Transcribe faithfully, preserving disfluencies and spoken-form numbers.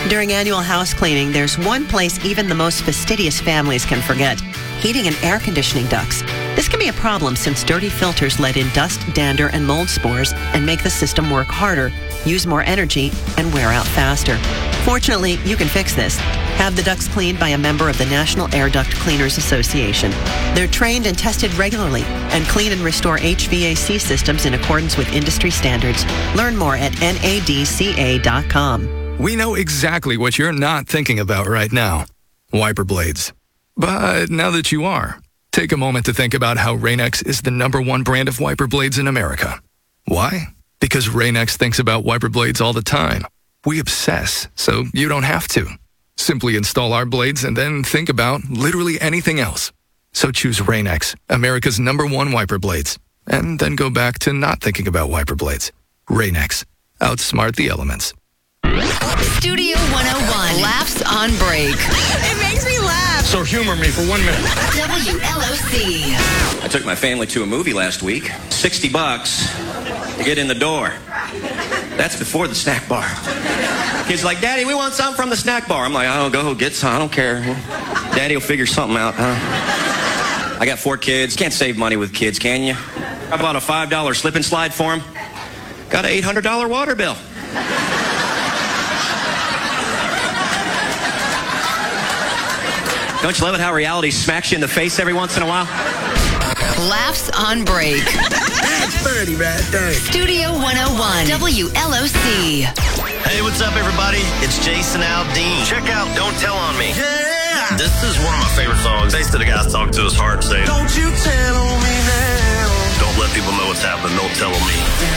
During annual house cleaning, there's one place even the most fastidious families can forget: heating and air conditioning ducts. This can be a problem since dirty filters let in dust, dander, and mold spores and make the system work harder, use more energy, and wear out faster. Fortunately, you can fix this. Have the ducts cleaned by a member of the National Air Duct Cleaners Association. They're trained and tested regularly and clean and restore H V A C systems in accordance with industry standards. Learn more at N A D C A dot com. We know exactly what you're not thinking about right now: wiper blades. But now that you are, take a moment to think about how Rain-X is the number one brand of wiper blades in America. Why? Because Rain-X thinks about wiper blades all the time. We obsess, so you don't have to. Simply install our blades and then think about literally anything else. So choose Rain-X, America's number one wiper blades, and then go back to not thinking about wiper blades. Rain-X. Outsmart the elements. Studio one oh one. Laughs on break. It makes me laugh. So humor me for one minute. W L O C. I took my family to a movie last week. sixty bucks to get in the door. That's before the snack bar. Kids like, Daddy, we want something from the snack bar. I'm like, I don't go get some. I don't care. Daddy will figure something out, huh? I got four kids. Can't save money with kids, can you? I bought a five dollar slip and slide for them. Got an eight hundred dollar water bill. Don't you love it how reality smacks you in the face every once in a while? Laughs on break. That's funny right there. Studio one oh one. W L O C. Hey, what's up, everybody? It's Jason Aldean. Check out Don't Tell On Me. Yeah. This is one of my favorite songs. Basically, the guy's talking to his heart saying, Don't you tell on me now. don't let people know what's happening. Don't tell on me.